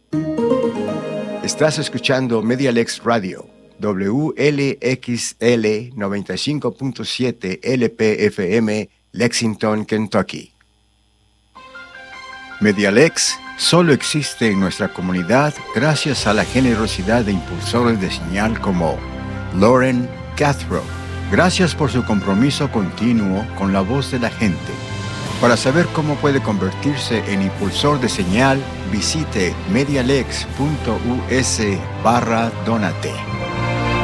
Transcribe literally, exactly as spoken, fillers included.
Estás escuchando Medialex Radio, W L X L noventa y cinco punto siete L P F M, Lexington, Kentucky. Medialex solo existe en nuestra comunidad gracias a la generosidad de impulsores de señal como Lauren Cathro. Gracias por su compromiso continuo con la voz de la gente. Para saber cómo puede convertirse en impulsor de señal, visite medialex punto u s barra donate.